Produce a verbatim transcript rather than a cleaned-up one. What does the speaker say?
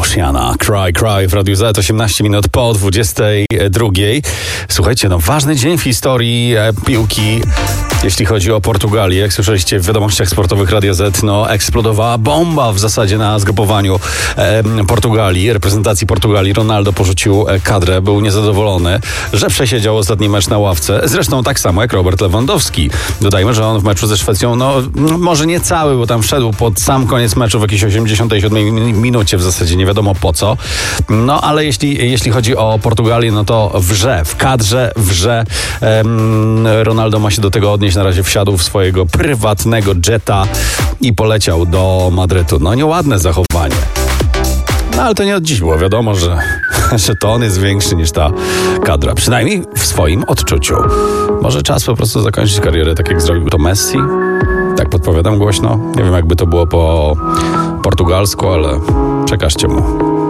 Oceana. Cry, cry w Radiu Z, osiemnaście minut po dwudziestej drugiej. Słuchajcie, no ważny dzień w historii e, piłki, jeśli chodzi o Portugalię. Jak słyszeliście w wiadomościach sportowych Radia Z, no eksplodowała bomba w zasadzie na zgrupowaniu e, Portugalii, reprezentacji Portugalii. Ronaldo porzucił kadrę, był niezadowolony, że przesiedział ostatni mecz na ławce. Zresztą tak samo jak Robert Lewandowski. Dodajmy, że on w meczu ze Szwecją, no może nie cały, bo tam wszedł pod sam koniec meczu w jakiejś osiemdziesiątej siódmej minucie w zasadzie, nie wiadomo po co. No ale jeśli, jeśli chodzi o Portugalię, no to wrze, w kadrze wrze. Um, Ronaldo ma się do tego odnieść. Na razie wsiadł w swojego prywatnego jeta i poleciał do Madrytu. No nieładne zachowanie. No ale to nie od dziś było wiadomo, że, że to on jest większy niż ta kadra. Przynajmniej w swoim odczuciu. Może czas po prostu zakończyć karierę, tak jak zrobił to Messi? Tak podpowiadam głośno. Nie wiem, jakby to było po portugalsku, ale przekażcie mu.